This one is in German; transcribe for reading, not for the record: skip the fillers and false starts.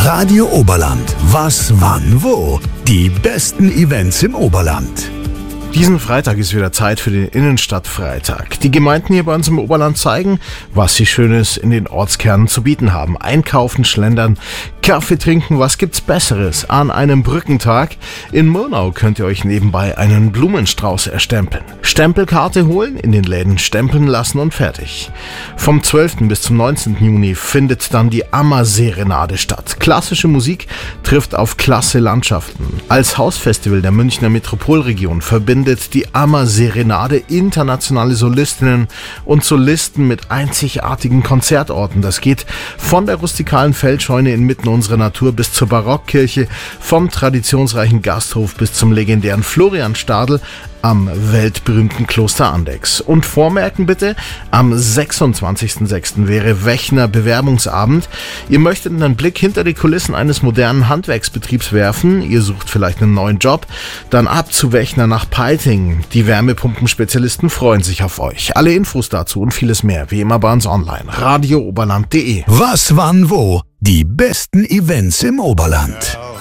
Radio Oberland. Was, wann, wo? Die besten Events im Oberland. Diesen Freitag ist wieder Zeit für den Innenstadtfreitag. Die Gemeinden hier bei uns im Oberland zeigen, was sie Schönes in den Ortskernen zu bieten haben. Einkaufen, schlendern, Kaffee trinken, was gibt's Besseres an einem Brückentag? In Murnau könnt ihr euch nebenbei einen Blumenstrauß erstempeln. Stempelkarte holen, in den Läden stempeln lassen und fertig. Vom 12. bis zum 19. Juni findet dann die Ammerserenade statt. Klassische Musik trifft auf klasse Landschaften. Als Hausfestival der Münchner Metropolregion verbindet die Ammerserenade internationale Solistinnen und Solisten mit einzigartigen Konzertorten. Das geht von der rustikalen Feldscheune inmitten unserer Natur bis zur Barockkirche, vom traditionsreichen Gasthof bis zum legendären Florianstadel am weltberühmten Kloster Andechs. Und vormerken bitte, am 26.06. wäre Wechner Bewerbungsabend. Ihr möchtet einen Blick hinter die Kulissen eines modernen Handwerksbetriebs werfen, ihr sucht vielleicht einen neuen Job, dann ab zu Wechner nach Peiting. Die Wärmepumpenspezialisten freuen sich auf euch. Alle Infos dazu und vieles mehr, wie immer bei uns online. radiooberland.de. Was, wann, wo? Die besten Events im Oberland.